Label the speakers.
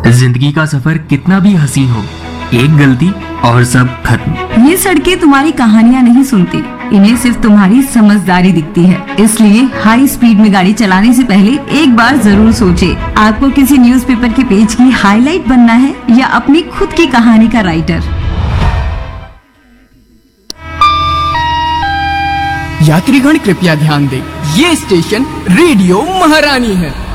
Speaker 1: जिंदगी का सफर कितना भी हसीन हो, एक गलती और सब खत्म।
Speaker 2: ये सड़कें तुम्हारी कहानियाँ नहीं सुनती, इन्हें सिर्फ तुम्हारी समझदारी दिखती है। इसलिए हाई स्पीड में गाड़ी चलाने से पहले एक बार जरूर सोचे, आपको किसी न्यूज़पेपर के पेज की हाईलाइट बनना है या अपनी खुद की कहानी का राइटर।
Speaker 3: यात्रीगण कृपया ध्यान दें, ये स्टेशन रेडियो महारानी है।